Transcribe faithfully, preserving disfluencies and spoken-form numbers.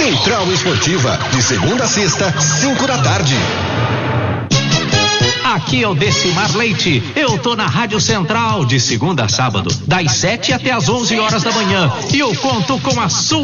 Central Esportiva, de segunda a sexta, cinco da tarde. Aqui é o Decimar Leite. Eu tô na Rádio Central de segunda a sábado, das sete até as onze horas da manhã. E eu conto com a sua